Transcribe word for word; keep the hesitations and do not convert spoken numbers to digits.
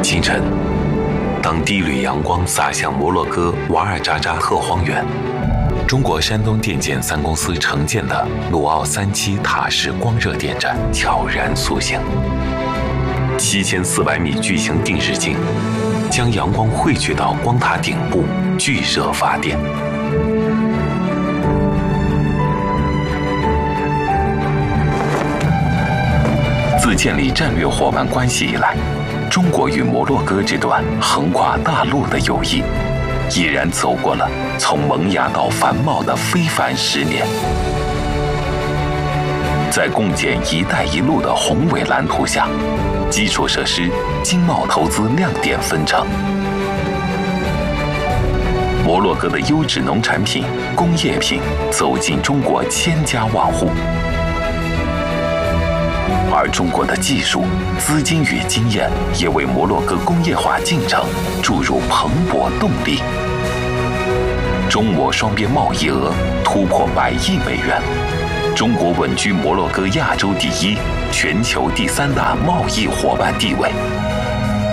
清晨，当第一缕阳光洒向摩洛哥瓦尔扎扎特荒原，中国山东电建三公司承建的鲁奥三期塔式光热电站悄然苏醒。七千四百米巨型定时镜将阳光汇聚到光塔顶部，聚热发电。自建立战略伙伴关系以来，中国与摩洛哥这段横跨大陆的友谊，已然走过了从萌芽到繁茂的非凡十年。在共建“一带一路”的宏伟蓝图下，基础设施、经贸投资亮点纷呈。摩洛哥的优质农产品、工业品走进中国千家万户，而中国的技术、资金与经验也为摩洛哥工业化进程注入蓬勃动力。中摩双边贸易额突破百亿美元，中国稳居摩洛哥亚洲第一、全球第三大贸易伙伴地位。